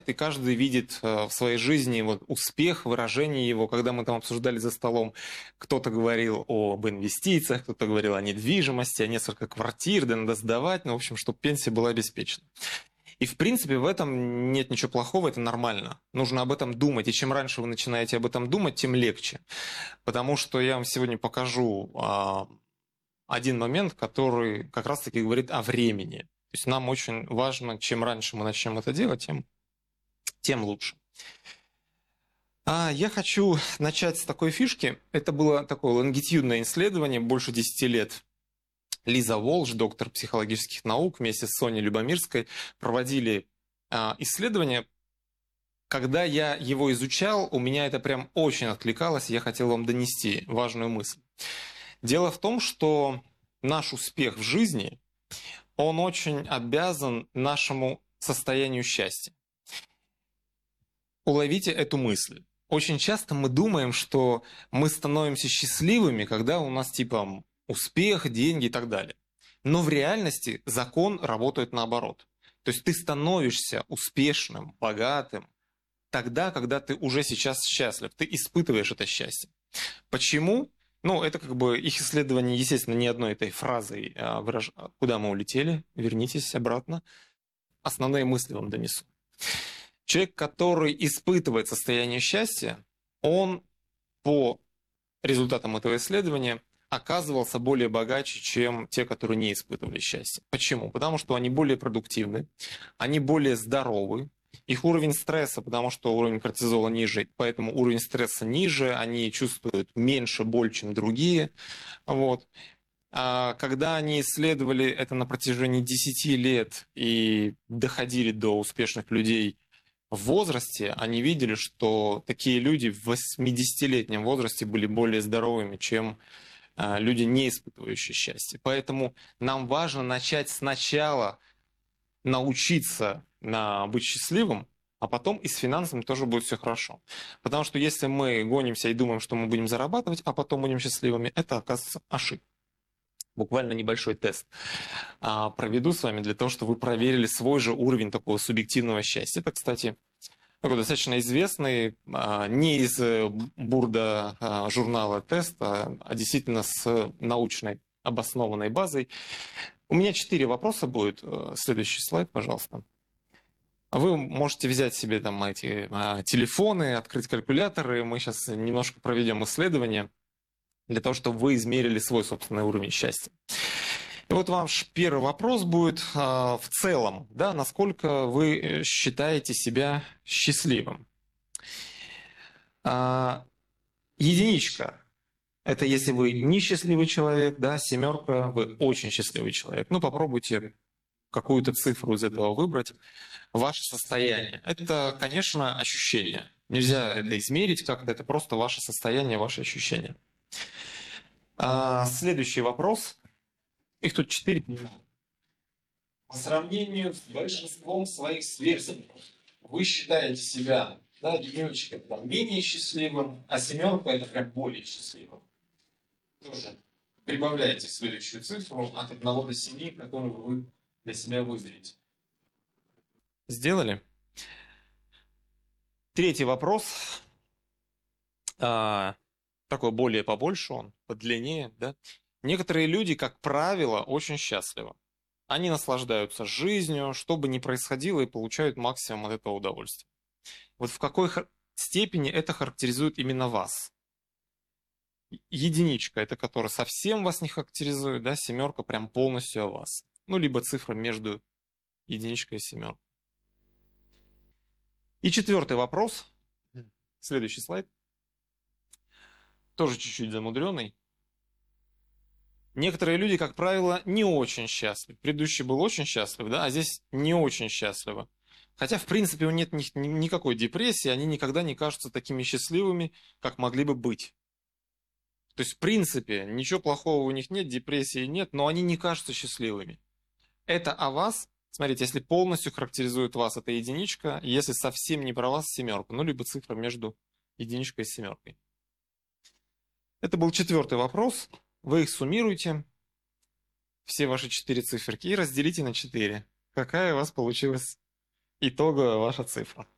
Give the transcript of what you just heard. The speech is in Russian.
и каждый видит в своей жизни вот успех, выражение его. Когда мы там обсуждали за столом, кто-то говорил об инвестициях, кто-то говорил о недвижимости, о несколько квартир, да надо сдавать, ну, в общем, чтобы пенсия была обеспечена. И, в принципе, в этом нет ничего плохого, это нормально. Нужно об этом думать, и чем раньше вы начинаете об этом думать, тем легче. Потому что я вам сегодня покажу один момент, который как раз-таки говорит о времени. То есть нам очень важно, чем раньше мы начнем это делать, тем лучше. Я хочу начать с такой фишки. Это было такое лонгитюдное исследование, больше 10 лет. Лиза Волж, доктор психологических наук, вместе с Соней Любомирской проводили исследование. Когда я его изучал, у меня это прям очень откликалось, и я хотел вам донести важную мысль. Дело в том, что наш успех в жизни, он очень обязан нашему состоянию счастья. Уловите эту мысль. Очень часто мы думаем, что мы становимся счастливыми, когда у нас типа успех, деньги и так далее. Но в реальности закон работает наоборот. То есть ты становишься успешным, богатым тогда, когда ты уже сейчас счастлив, ты испытываешь это счастье. Почему? Ну, это как бы их исследование, естественно, не одной этой фразой «Куда мы улетели? Вернитесь обратно». Основные мысли вам донесу. Человек, который испытывает состояние счастья, он по результатам этого исследования оказывался более богаче, чем те, которые не испытывали счастье. Почему? Потому что они более продуктивны, они более здоровы, их уровень стресса, потому что уровень кортизола ниже, поэтому уровень стресса ниже, они чувствуют меньше боль, чем другие. Вот. Когда они исследовали это на протяжении 10 лет и доходили до успешных людей в возрасте, они видели, что такие люди в 80-летнем возрасте были более здоровыми, чем люди, не испытывающие счастье. Поэтому нам важно начать сначала научиться быть счастливым, а потом и с финансами тоже будет все хорошо. Потому что если мы гонимся и думаем, что мы будем зарабатывать, а потом будем счастливыми, это оказывается ошибка. Буквально небольшой тест проведу с вами для того, чтобы вы проверили свой же уровень такого субъективного счастья. Это, кстати, такой достаточно известный, не из бурда журнала тест, а действительно с научной обоснованной базой. У меня 4 вопроса будет. Следующий слайд, пожалуйста. Вы можете взять себе там эти телефоны, открыть калькуляторы. Мы сейчас немножко проведем исследование для того, чтобы вы измерили свой собственный уровень счастья. И вот ваш первый вопрос будет в целом, да, насколько вы считаете себя счастливым. Единичка – это если вы несчастливый человек, да, семерка – вы очень счастливый человек. Ну, попробуйте какую-то цифру из этого выбрать. Ваше состояние – это, конечно, ощущение. Нельзя это измерить как-то, это просто ваше состояние, ваши ощущения. Следующий вопрос. Их тут 4. По сравнению с большинством своих сверстников, вы считаете себя, да, единичка это менее счастливым, а семерка это прям более счастливым. Тоже прибавляйте следующую цифру от 1 до 7, которую вы для себя выберете. Сделали? Третий вопрос. Такой более побольше он, подлиннее, да? Некоторые люди, как правило, очень счастливы. Они наслаждаются жизнью, что бы ни происходило, и получают максимум от этого удовольствия. Вот в какой степени это характеризует именно вас? Единичка, это которая совсем вас не характеризует, да? Семерка прям полностью о вас. Ну, либо цифра между единичкой и семеркой. И 4-й вопрос. Следующий слайд. Тоже чуть-чуть замудренный. Некоторые люди, как правило, не очень счастливы. Предыдущий был очень счастлив, да, а здесь не очень счастливы. Хотя, в принципе, у них нет никакой депрессии, они никогда не кажутся такими счастливыми, как могли бы быть. То есть, в принципе, ничего плохого у них нет, депрессии нет, но они не кажутся счастливыми. Это о вас. Смотрите, если полностью характеризует вас, это единичка, если совсем не про вас, семерка, ну, либо цифра между единичкой и семеркой. Это был 4-й вопрос. Вы их суммируете, все ваши 4 циферки, и разделите на 4. Какая у вас получилась итоговая ваша цифра?